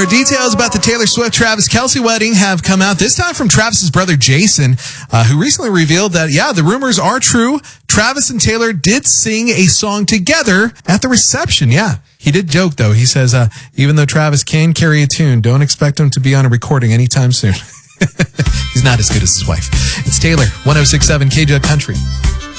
More details about the Taylor Swift-Travis Kelce wedding have come out, this time from Travis's brother Jason, who recently revealed that, the rumors are true. Travis and Taylor did sing a song together at the reception. Yeah, he did joke, though. He says, even though Travis can carry a tune, don't expect him to be on a recording anytime soon. He's not as good as his wife. It's Taylor, 106.7 KJUG Country.